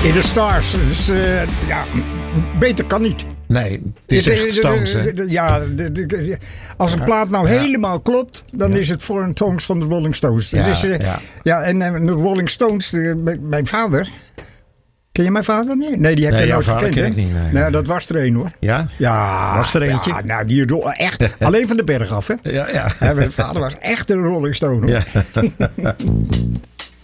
In de Stars. Dus, beter kan niet. Nee, het is echt Stones, hè? Ja, als een plaat nou helemaal klopt, dan is het Foreign Tongues van de Rolling Stones. Dus en de Rolling Stones, mijn vader... Ken je mijn vader? Nee, die heb je nooit gekend. Ken ik niet, nee. Dat was er een, hoor. Ja? Ja. Was er eentje? Ja, nou, die echt. Alleen van de berg af, hè? Ja. Mijn vader was echt een Rolling Stone, hoor. Ja.